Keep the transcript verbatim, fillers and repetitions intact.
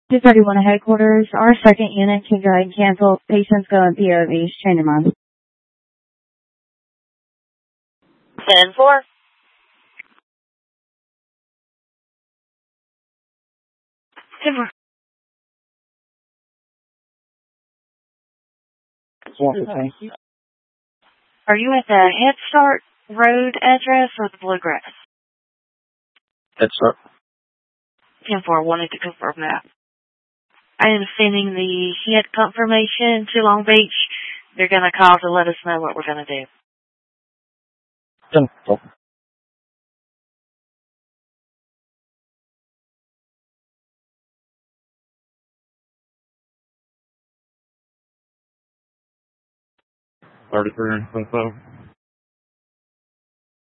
two thirty-one headquarters. Our second unit can go ahead and cancel. Patients go in P O Vs. Change your mind. ten four. ten four. Are you at the Head Start Road address or the Bluegrass? Head Start. ten four, wanted to confirm that. I am sending the head confirmation to Long Beach. They're going to call to let us know what we're going to do. ten four. thirty-three and twenty-five.